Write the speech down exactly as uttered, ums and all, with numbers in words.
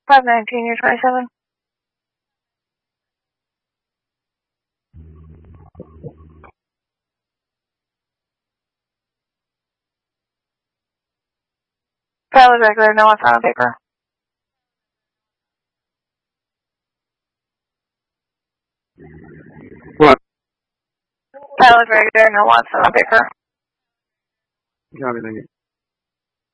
five nineteen, you're twenty-seven. Valid regular, no on file paper. What? Valid regular, no on file paper. Copy, thank you.